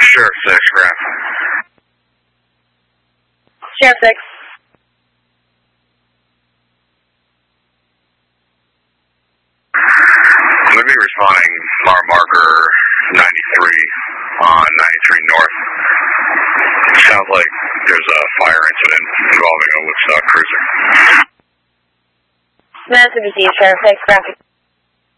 Sheriff 6, Graph. Sheriff 6. I'm going to be responding marker 93 on 93 North. Sounds like there's a fire incident involving a Woodstock cruiser. Massive received, Sheriff 6, graphic.